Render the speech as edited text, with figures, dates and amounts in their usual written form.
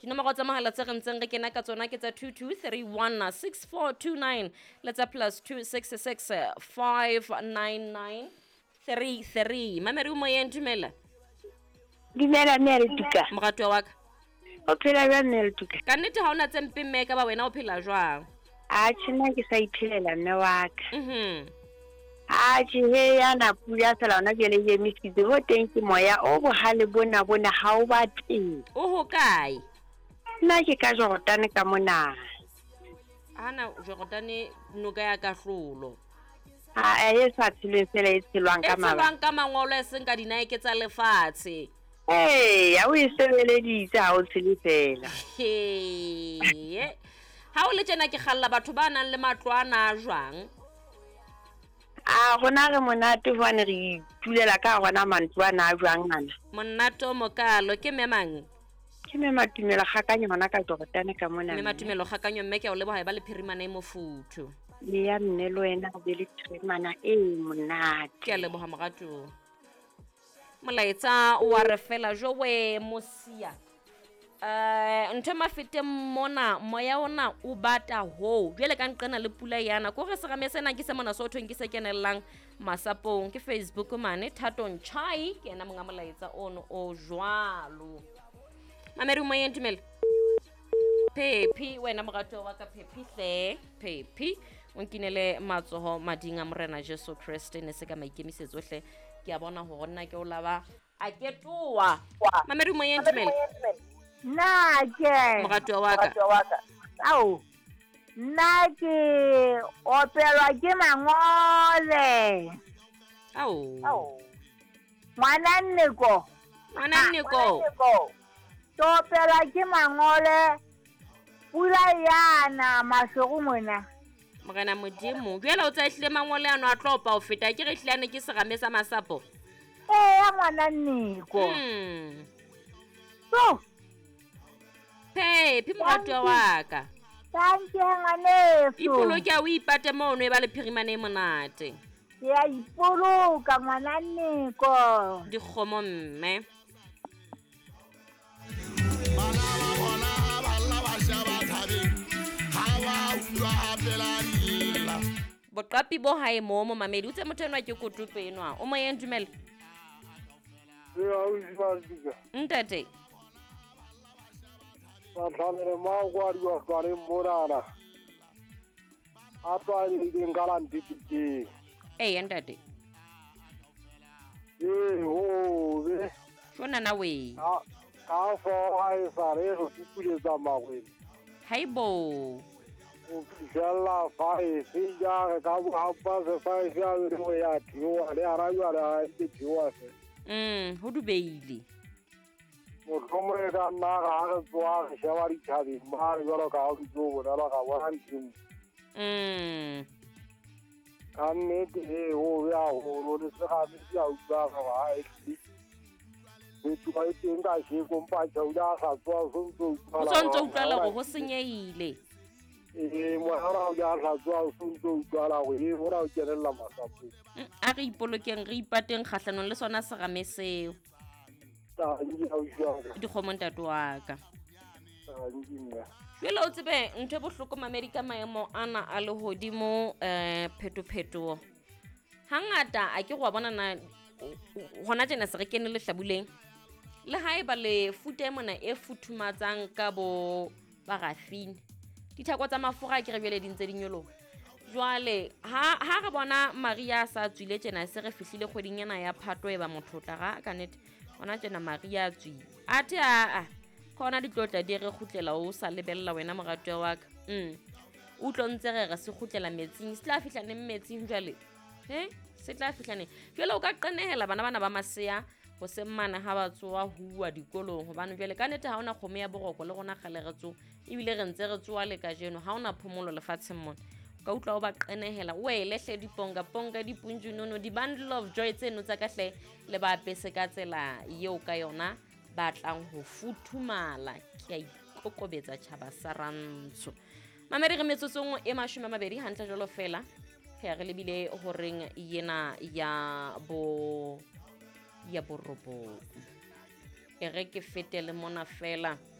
dinomoro tsa mohala tse re ntseng re kena ka tsona ke tsa 22316429 le tsa +266 59933. Mameri o moyeng dumela. Dumela mme re tuka. Moratwa wa ka. O phela jwang mme re tuka? Ka nnete ha ona tsempe mme ka ba wena o phela jwang? A tshena ke sa iphelela mme wa ka. A he yana pula sala ona jele ye misitse ho teng ke moya o bohale bona ha o ba teng. O ho kae? Nna ke ka Jordan ka mona. Ana Jordan noka ya Kahlolo. E sa tshilwe fela e tshelwang ka maba. E tshelwang ka mangolo e seng ka dinaeke tsa lefatshe. Ya o isebeleditse ha o tshile fela. Ha o le tjena ke khalla batho ba nang le matlwana a jwang. Gona re monate hwane re tulela ka gona mantlwana a jwang ana. Monate o mokalo ke memang. Ke me Matumelo gakanye gona ka Jordan ka mona. Me Matumelo gakanye mme ke a o leboga ba le phirimana e mofuthu. Le ya nne lo wena go be le phirimana e monate. Ke a leboga mogato. Molaetsa wa re fela jowe mosia. Ntho mafete mona moya ona o bata ho jwele ka nqena le pula yana ko re serame sena ke se mona so thong ke se kenellang masapong ke Facebook mane Thatong Chai ke ena monga molaetsa ono o jwalo. Mameri mo yentumela Pepi wena mogato wa ka Pepi hle Pepi o nkinele matsoho madinga morena Jesu Kriste ne se ka maikemisetso hle ke a bona ho rona ke o laba a ketoa. Mameri mo yentumela Nake mogato wa ka au nake opelwa ke mangole au Ngwananneko topelwa ke mangole pula yana masego mona mogana modimo jwela o tsa hlile mangole ano a tlopa o feta ke re hlane ke serame sa masapo ya ngwananneko so Pepi mogato wa ka Thank you ngwaneso. Ipoloke o ipate mono e ba le phirimane e monate. Ya ipoloka ngwananneko. Dikgomo mme. Boqapi bo hae mo mamedi utse motho enwa ke kotupe enwa o mo yeng dumela. Ntate Santanere mangwari wa kare morana. Apa ni ngala ndikiti. Ntate. Be. Shona na we. Ka fo ai sare ho kupule za magwele. Haibo. O fijala fai fija ka bu hapa se fai fia ro ya tiwa le ara ya ra ti tiwa se. Ho dubeile. Motomre ka na ga tswa ga shawari thabi mar yolo ka o tso bona la ga wa ntim kanne te o ya ho ro le se ga mi ya u ba ga ai ke tu ai te nga she ko mpa cha u ya sa tswa so ntso utlwala go senyeile mo ara ya sa tswa so ntso utlwala go e mo ra o kenella masapo a re ipolokeng re ipateng kgahlanong le sona serame seo dikgomo ntate wa ka jwale o tsebe ntho e bohloko mamedi ka maemo ana a lehodimo phetopheto hangata a ke go bona na hona tjena se re kene le hlabuleng le hae ba le fute mona e futhumatsang ka bo barafini dithako tsa mafura ke re bjele dintse dinyologa jwale ha re bona Maria sa tswile tjena se re fihlile kgweding ena ya Phato e ba motho tla ga ka nete ona tjena Maria tswi ate khona ditlotla di re khutlela o sa lebella wena morato wa ka o tlontse re se khutlela metsing se tla fihla ne metsing jwale se tla fihla ne jwale o ka qenehela bana ba masea go semmana ha ba tsoa huwa dikolong hobane jwale ka nete ha ona kgomo ya boroko le gona gale re tso ebile re ntse re tsoa le ka jeno ha ona phomolo lefatsheng mona ka utla o ba qenehela o elehle diponga dipunjunono di bundle of joy tseno tsa kahle le ba pese ka tsela eo ka yona ba tlang ho futhumala ke a ikokobetsa tjhaba sa rantsho mamedi re metsotsong e 20 hantle jalo fela ge re lebile ho reng yena ya bo robo e re ke fetele mona fela